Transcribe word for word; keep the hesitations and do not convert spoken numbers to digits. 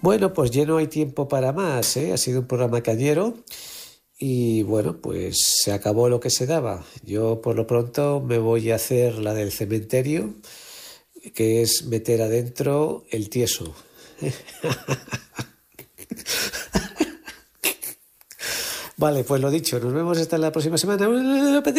Bueno, pues ya no hay tiempo para más, ¿eh? Ha sido un programa cañero y bueno, pues se acabó lo que se daba. Yo por lo pronto me voy a hacer la del cementerio, que es meter adentro el tieso. Vale, pues lo dicho, nos vemos hasta la próxima semana.